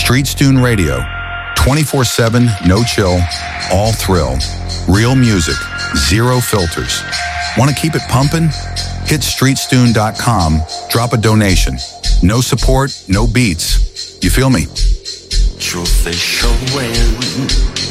Streetstune Radio. 24/7, no chill, all thrill. Real music, zero filters. Want to keep it pumping? Hit streetstune.com, drop a donation. No support, no beats. You feel me? Truth is showing.